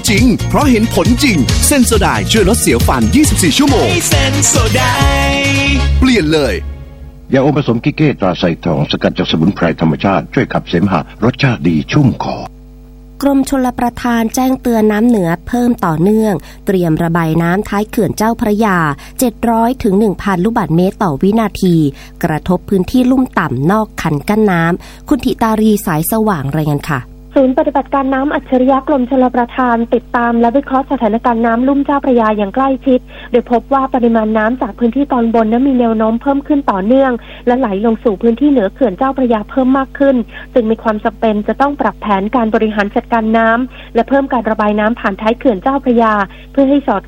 จริงเพราะเห็นผลจริงเซนโซไดช่วยลดเสียวฟัน24ชั่วโมงเซนโซไดเปลี่ยนเลยยาอมผสมกิเก้ตราไซทองสกัดจากสมุนไพรธรรมชาติช่วยขับเสมหะรสชาติดีชุ่มคอกรมชลประทานแจ้งเตือนน้ำเหนือเพิ่มต่อเนื่องเตรียมระบายน้ำท้ายเขื่อนเจ้าพระยา700ถึง 1,000 ลูกบาศก์เมตรต่อวินาทีกระทบพื้นที่ลุ่มต่ำนอกคันกั้นน้ำคุณธิตารีสายสว่างรายงานค่ะศูนย์ปฏิบัติการน้ำอัจฉริยะกรมชลประทานติดตามและวิเคราะห์สถานการณ์น้ำลุ่มเจ้าพระยาอย่างใกล้ชิดโดยพบว่าปริมาณน้ำจากพื้นที่ตอนบนนั้นมีแนวโน้มเพิ่มขึ้นต่อเนื่องและไหลลงสู่พื้นที่เหนือเขื่อนเจ้าพระยาเพิ่มมากขึ้นจึงมีความจำเป็นจะต้องปรับแผนการบริหารจัดการน้ำและเพิ่มการระบายน้ำผ่านท้ายเขื่อนเจ้าพระยาเพื่อให้สอด